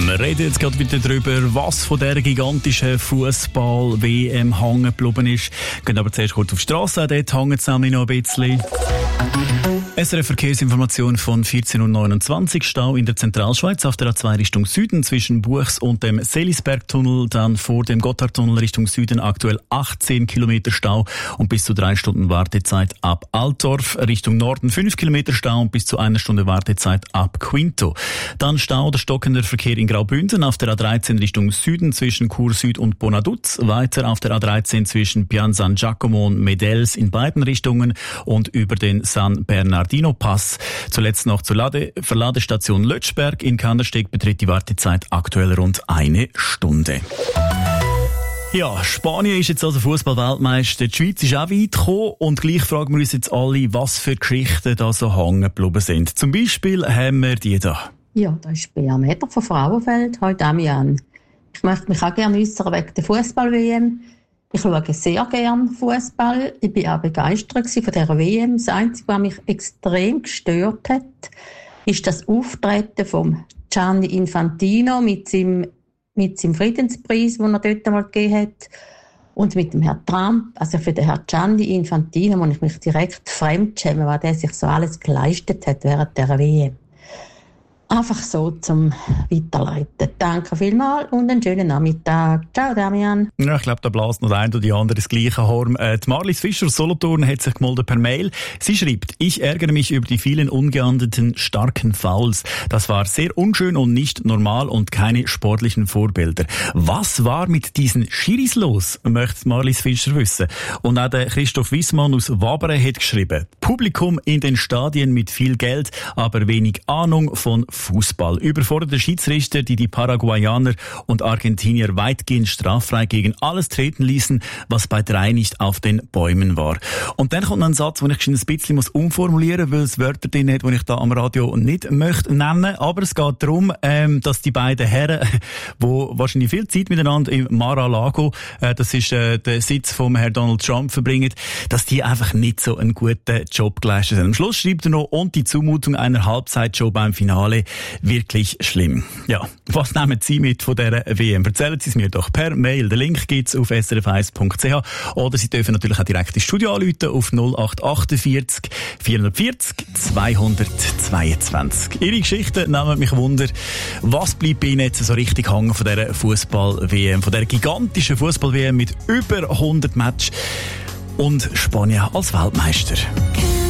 Wir reden jetzt gerade wieder darüber, was von dieser gigantischen Fußball-WM hängen geblieben ist. Gehen aber zuerst kurz auf die Strasse, dort hängen es nämlich noch ein bisschen. SRF Verkehrsinformation von 14.29 Uhr. Stau in der Zentralschweiz auf der A2 Richtung Süden zwischen Buchs und dem Selisbergtunnel, dann vor dem Gotthardtunnel Richtung Süden aktuell 18 Kilometer Stau und bis zu 3 Stunden Wartezeit ab Altdorf. Richtung Norden 5 Kilometer Stau und bis zu 1 Stunde Wartezeit ab Quinto. Dann Stau oder stockender Verkehr in Graubünden auf der A13 Richtung Süden zwischen Chur Süd und Bonaduz. Weiter auf der A13 zwischen Pian San Giacomo und Medels in beiden Richtungen und über den San Bernardino Pass. Zuletzt noch zur Verladestation Lötschberg in Kandersteg beträgt die Wartezeit aktuell rund 1 Stunde. Ja, Spanien ist jetzt also Fußball-Weltmeister. Die Schweiz ist auch weit gekommen und gleich fragen wir uns jetzt alle, was für Geschichten da so hängen geblieben sind. Zum Beispiel haben wir die da. Ja, da ist Bea Meter von Frauenfeld. Heute Damian. Ich möchte mich auch gerne äußern wegen der Fußball-WM. Ich schaue sehr gerne Fußball. Ich war auch begeistert von dieser WM. Das Einzige, was mich extrem gestört hat, ist das Auftreten von Gianni Infantino mit seinem Friedenspreis, den er dort einmal gegeben hat. Und mit dem Herrn Trump, also für den Herrn Gianni Infantino, muss ich mich direkt fremdschämen, weil der sich so alles geleistet hat während dieser WM. Einfach so zum Weiterleiten. Danke vielmals und einen schönen Nachmittag. Ciao, Damian. Ja, ich glaube, da bläst noch der eine oder die andere das gleiche Horn. Die Marlies Fischer aus Solothurn hat sich gemeldet per Mail. Sie schreibt: Ich ärgere mich über die vielen ungeahndeten starken Fouls. Das war sehr unschön und nicht normal und keine sportlichen Vorbilder. Was war mit diesen Schiris los, möchte Marlies Fischer wissen. Und auch der Christoph Wissmann aus Wabere hat geschrieben: Publikum in den Stadien mit viel Geld, aber wenig Ahnung von Fußball. Überforderte Schiedsrichter, die Paraguayaner und Argentinier weitgehend straffrei gegen alles treten ließen, was bei 3 nicht auf den Bäumen war. Und dann kommt ein Satz, den ich ein bisschen umformulieren muss, weil es Wörter drin hat, die ich da am Radio nicht möchte nennen. Aber es geht darum, dass die beiden Herren, die wahrscheinlich viel Zeit miteinander im Mar-a-Lago, das ist der Sitz vom Herrn Donald Trump, verbringen, dass die einfach nicht so einen guten Job geleistet haben. Am Schluss schreibt er noch: Und die Zumutung einer Halbzeitshow beim Finale wirklich schlimm. Ja, was nehmen Sie mit von dieser WM? Erzählen Sie es mir doch per Mail. Den Link gibt's auf srf1.ch oder Sie dürfen natürlich auch direkt ins Studio anrufen auf 0848 440 222. Ihre Geschichten nehmen mich Wunder. Was bleibt bei Ihnen jetzt so richtig hängen von dieser Fußball-WM, von dieser gigantischen Fußball-WM mit über 100 Matches und Spanien als Weltmeister?